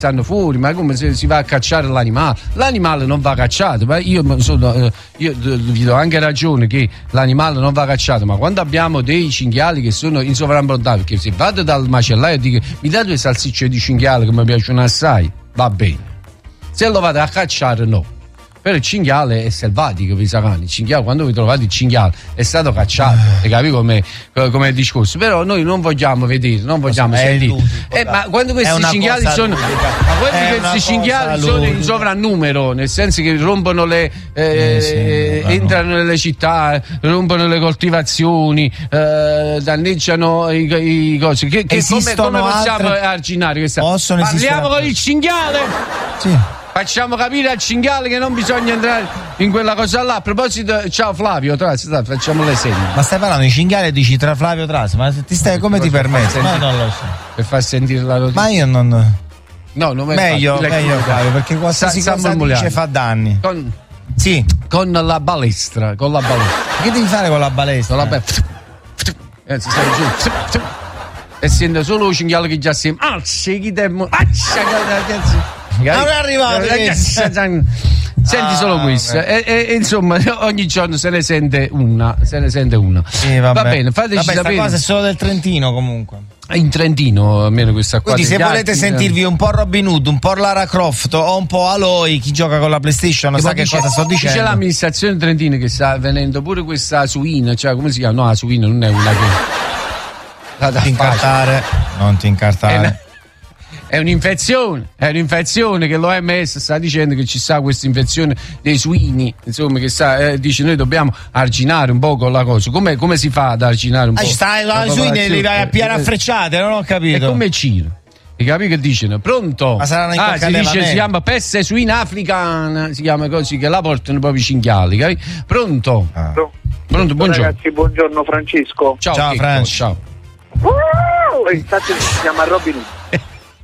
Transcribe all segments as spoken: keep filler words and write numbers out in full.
stanno fuori, ma come se si va a cacciare l'animale? L'animale non va cacciato, ma io, sono, io vi do anche ragione che l'animale non va cacciato, ma quando abbiamo dei cinghiali che sono in sovrabbondanza, perché se vado dal macellaio e dico mi date due salsicce di cinghiale che mi piacciono assai, va bene, se lo vado a cacciare no. Però il cinghiale è selvatico per i sacani. Il cinghiale, quando vi trovate il cinghiale è stato cacciato, hai capito come è il discorso? Però noi non vogliamo vedere, non vogliamo sentire. Eh, ma quando questi cinghiali sono, ma quando questi cinghiali sono in sovrannumero, nel senso che rompono le eh, eh, sì, entrano nelle città, rompono le coltivazioni, eh, danneggiano i, i cose. Che, che come, come possiamo arginare questa? Parliamo con il cinghiale? Sì. Facciamo capire al cinghiale che non bisogna entrare in quella cosa là. A proposito, ciao Flavio Trasi, facciamo l'esempio. Ma stai parlando di cinghiale e dici tra Flavio Trasi? Ma ti stai come ti permetti? Ma non lo so. Per far sentire la notizia. Ma io non. No, non meglio, fatto, meglio Flavio, perché qualsiasi Sa, cosa dice fa danni. Con, sì. Con la balestra, con la balestra. Che devi fare con la balestra? Con la balestra. Eh, si sta giù. E sente solo un cinghiale che già si. Ah, chi te. Ah, ragazzi. Non è arrivato. Senti solo ah, questo e, e, e insomma ogni giorno se ne sente una se ne sente una sì, vabbè. Va bene, fateci vabbè, sapere. Questa cosa è solo del Trentino comunque. In Trentino almeno questa qua. Quindi se volete sentirvi un po' Robin Hood, un po' Lara Croft o un po' Aloy, chi gioca con la PlayStation sa che cosa sto dicendo. C'è l'amministrazione trentina che sta venendo pure questa suina, cioè come si chiama? No, la suina non è una che non ti incartare, non ti incartare. È un'infezione, è un'infezione che l'O M S sta dicendo che ci sta questa infezione dei suini, insomma, che sta, eh, dice noi dobbiamo arginare un po' con la cosa. Come, come si fa ad arginare un ah, po'? Ah, stai la suini li vai a piare a frecciate, non ho capito. È come Ciro. Hai capito che dicono? Pronto? Ma saranno ah, si dice, si chiama peste suina africana, si chiama così, che la portano proprio i cinghiali, capito? Pronto? Ah. Pronto, buongiorno. Ragazzi, buongiorno Francesco. Ciao, ciao Francesco. Ciao. Uh, infatti si chiama Robin Hood.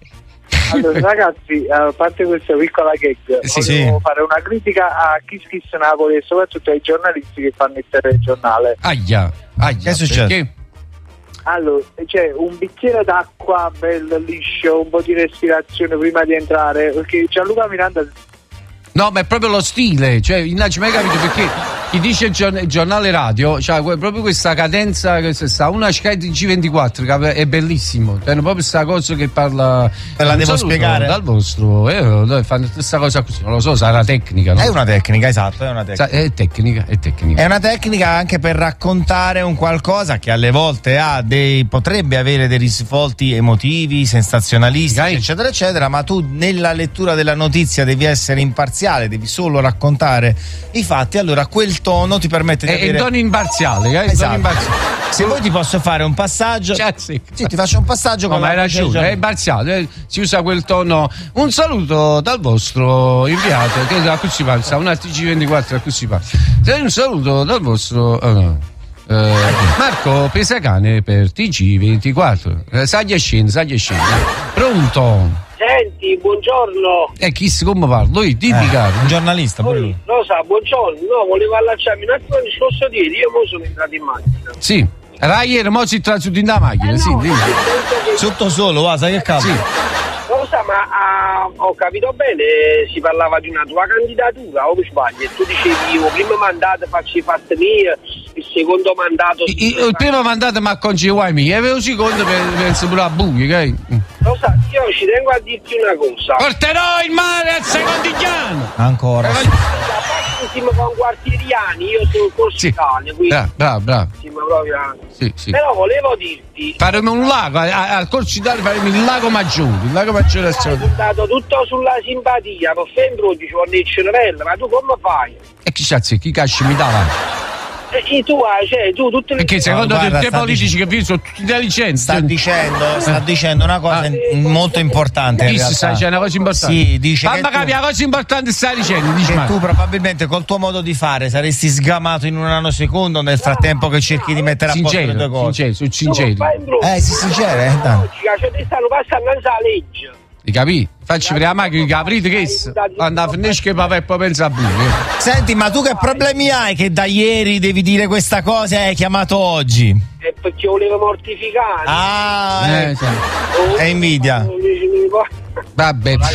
Allora ragazzi, a parte questa piccola gag, sì, volevo sì. fare una critica a Kiss Kiss Napoli e soprattutto ai giornalisti che fanno il telegiornale. Aia, aia. Che è successo? Perché? Allora, c'è un bicchiere d'acqua bello liscio, un po' di respirazione prima di entrare, perché Gianluca Miranda. No, ma è proprio lo stile, cioè, innanzi, mai capito perché chi dice il giornale radio, cioè proprio questa cadenza che sta una Sky G ventiquattro che è bellissimo, hanno proprio questa cosa che parla. Te la devo spiegare dal vostro, eh, fanno questa cosa così, non lo so, sarà tecnica, no? È una tecnica, esatto, è una tecnica. È tecnica, è tecnica. È una tecnica anche per raccontare un qualcosa che alle volte ha dei potrebbe avere dei risvolti emotivi, sensazionalistici, okay, eccetera, eccetera, ma tu nella lettura della notizia devi essere imparziale, devi solo raccontare i fatti, allora quel tono ti permette di è avere... in tono imparziale, eh? Esatto. Tono imparziale. Se vuoi ti posso fare un passaggio, sì, ti faccio un passaggio no, con ma la hai ragione, è imparziale, eh? Si usa quel tono. Un saluto dal vostro inviato, che a cui si parla, un T G ventiquattro a cui si parla. Un saluto dal vostro oh no. eh, Marco Pesacane per T G ventiquattro. Eh, saglia e scende, saglia e scende. Pronto? Senti, buongiorno. E eh, chi si come parla? Lui, dimmi eh, caro. Un giornalista, pure lui. Lo sa, buongiorno. No, volevo allacciarmi un attimo al discorso di ieri. Io mo sono entrato in macchina. Sì. Ieri mo si tratta in da macchina, eh sì, no, dimmi. Che... Sotto solo, va, sai che cazzo? Sì. Lo sa, ma ah, ho capito bene, si parlava di una tua candidatura, o mi sbaglio? E tu dicevi, il primo mandato faccio i fatti miei, il secondo mandato... Il, il primo mandato ma con G Y mi, e il secondo per, per pure a buio, ok? Lo sa, io ci tengo a dirti una cosa. Porterò il mare al secondigliano! Ancora. Siamo con quartieriani, io sono corsicano, quindi... Bravo, bravo, bravo. Proprio... Sì, sì. Però volevo dirti... Faremo un lago, al Corso d'Italia faremo il lago maggiore, il lago maggiore hai puntato tutto sulla simpatia, per sempre oggi ci vuole il cervello, ma tu come fai? E chi cazzo, chi casci mi dava? E tu, cioè, tu tutte le... Perché secondo no, te i politici dicendo, che vi sono tutti intelligenti? Sta dicendo, sta dicendo una cosa ah, molto importante. In realtà. Sta dicendo una cosa importante. Sì, dice Fammi capire la cosa importante stai dicendo. Dici che tu probabilmente col tuo modo di fare saresti sgamato in un nanosecondo nel frattempo che cerchi di mettere a posto le tue cose. Sincero, sono sincero. Eh, sì, sincero, eh. Cioè, ti stanno passando la legge. Hai capito? Facci vedere la macchina che aprite che quando finisce che papà e poi pensa a buio. Senti, ma tu che problemi hai che da ieri devi dire questa cosa e hai chiamato oggi? È perché volevo mortificare. Ah, eh, eh, è invidia. Vabbè,